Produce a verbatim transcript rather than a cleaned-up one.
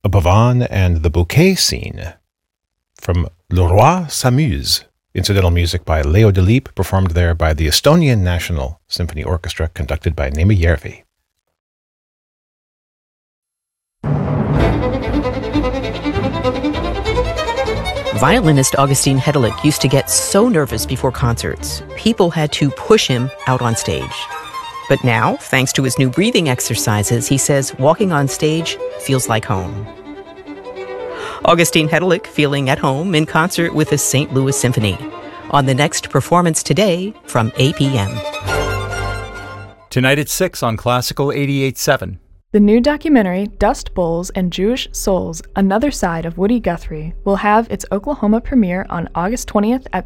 Pavane and the Bouquet Scene from Le Roi s'amuse. Incidental music by Leo Delibes, performed there by the Estonian National Symphony Orchestra, conducted by Neeme Järvi. Violinist Augustin Hedelich used to get so nervous before concerts, people had to push him out on stage. But now, thanks to his new breathing exercises, he says walking on stage feels like home. Augustin Hedelich feeling at home in concert with the Saint Louis Symphony on the next performance today from eight p.m. Tonight at six on Classical eighty-eight point seven. The new documentary, Dust Bowls and Jewish Souls, Another Side of Woody Guthrie, will have its Oklahoma premiere on August twentieth at